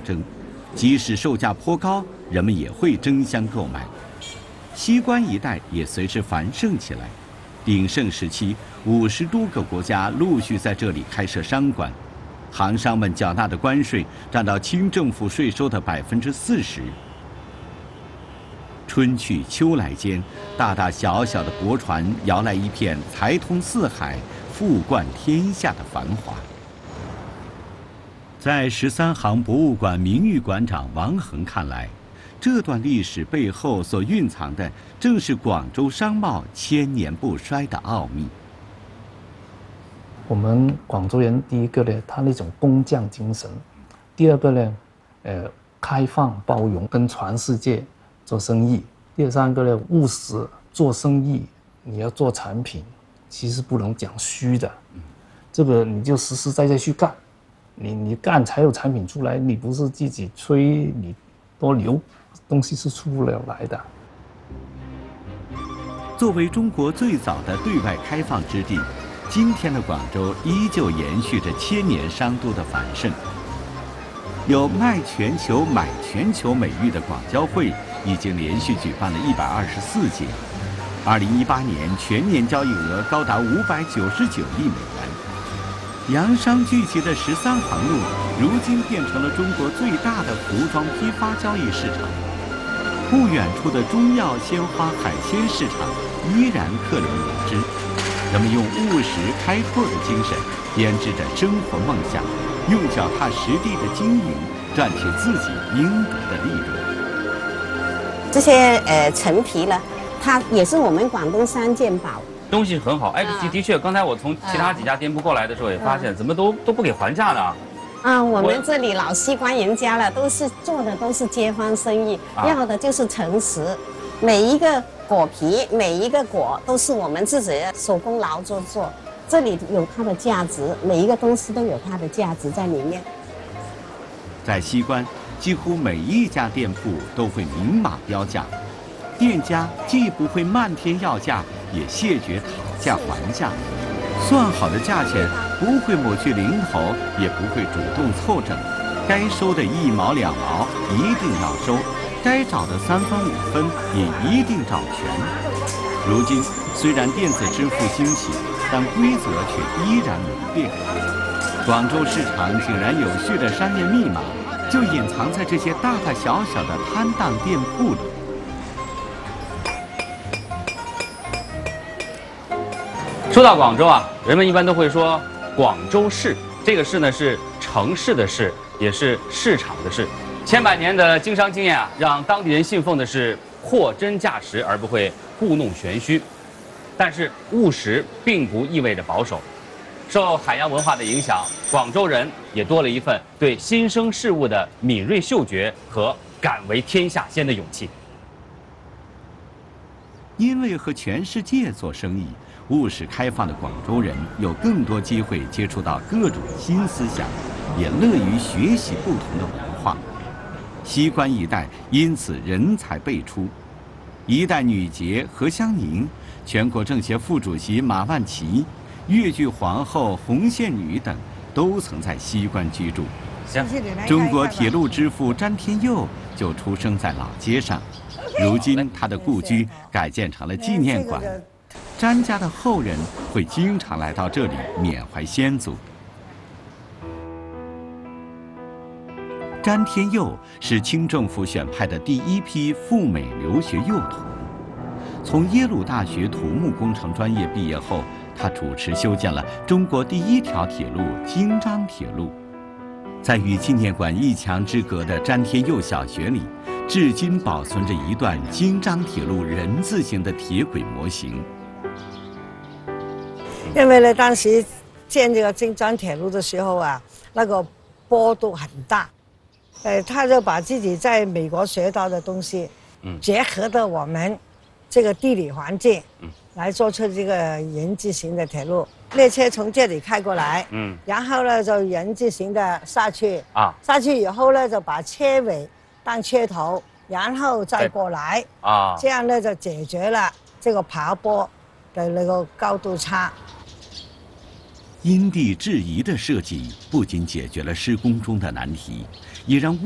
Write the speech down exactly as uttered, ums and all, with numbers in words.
征，即使售价颇高，人们也会争相购买。西关一带也随之繁盛起来。鼎盛时期，五十多个国家陆续在这里开设商馆，行商们缴纳的关税占到清政府税收的百分之四十。春去秋来间，大大小小的驳船摇来一片财通四海、富冠天下的繁华。在十三行博物馆名誉馆长王恒看来，这段历史背后所蕴藏的，正是广州商贸千年不衰的奥秘。 我们广州人，第一个呢，他那种工匠精神；第二个呢，呃，开放包容，跟全世界做生意；第三个呢，务实。做生意，你要做产品，其实不能讲虚的，这个你就实实在在去干，你你干才有产品出来，你不是自己吹，你多牛，东西是出不了来的。 作为中国最早的对外开放之地，今天的广州依旧延续着千年商都的繁盛。有卖全球、买全球美誉的广交会，已经连续举办了一百二十四届。二零一八年全年交易额高达五百九十九亿美元。洋商聚集的十三行路，如今变成了中国最大的服装批发交易市场。不远处的中药、鲜花、海鲜市场依然客流如织。人们用务实开拓的精神，编织着生活梦想，用脚踏实地的经营，赚取自己应得的利润。 这些呃陈皮呢，它也是我们广东三件宝。 东西很好，哎，的的确，刚才我从其他几家店铺过来的时候也发现，怎么都都不给还价呢？ 啊，我们这里老西关人家了，都是做的都是街坊生意，啊、要的就是诚实。每一个果皮，每一个果都是我们自己的手工劳作做，这里有它的价值，每一个东西都有它的价值在里面。 在西关，几乎每一家店铺都会明码标价，店家既不会漫天要价，也谢绝讨价还价。算好的价钱不会抹去零头，也不会主动凑整，该收的一毛两毛一定要收，该找的三分五分也一定找全。如今虽然电子支付兴起，但规则却依然没变。广州市场井然有序的商业密码，就隐藏在这些大大小小的摊档店铺里。 说到广州啊，人们一般都会说广州市，这个市呢是城市的市，也是市场的市。千百年的经商经验啊，让当地人信奉的是货真价实，而不会故弄玄虚。但是务实并不意味着保守。受海洋文化的影响，广州人也多了一份对新生事物的敏锐嗅觉和敢为天下先的勇气。 因为和全世界做生意，务实开放的广州人有更多机会接触到各种新思想，也乐于学习不同的文化。西关一带因此人才辈出，一代女杰何香凝、全国政协副主席马万祺、越剧皇后红线女等都曾在西关居住。中国铁路之父詹天佑就出生在老街上，如今他的故居改建成了纪念馆。詹家的后人会经常来到这里缅怀先祖。詹天佑是清政府选派的第一批赴美留学幼童。从耶鲁大学土木工程专业毕业后，他主持修建了中国第一条铁路京张铁路。在与纪念馆一墙之隔的詹天佑小学里，至今保存着一段京张铁路人字形的铁轨模型。 因为呢，当时建这个京张铁路的时候啊，那个坡度很大，呃，他就把自己在美国学到的东西，嗯，结合的我们这个地理环境，嗯，来做出这个人字形的铁路。列车从这里开过来，嗯，然后呢就人字形的下去，啊，下去以后呢就把车尾当车头，然后再过来，啊，这样呢就解决了这个爬坡的那个高度差。 因地制宜的设计不仅解决了施工中的难题，也让